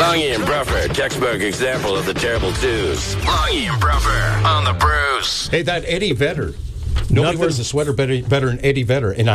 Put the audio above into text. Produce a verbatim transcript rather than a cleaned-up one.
Longy and Bruffer, textbook example of the terrible twos. Longy and Bruffer on the Bruce. Hey, that Eddie Vedder. Nobody Nothing- wears a sweater better, better than Eddie Vedder. And